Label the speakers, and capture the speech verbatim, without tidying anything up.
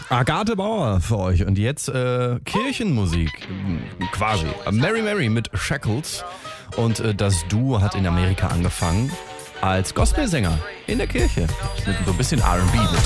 Speaker 1: Agathe Bauer für euch und jetzt äh, Kirchenmusik, quasi. Mary Mary mit Shackles und äh, das Duo hat in Amerika angefangen als Gospelsänger in der Kirche mit so ein bisschen R and B mit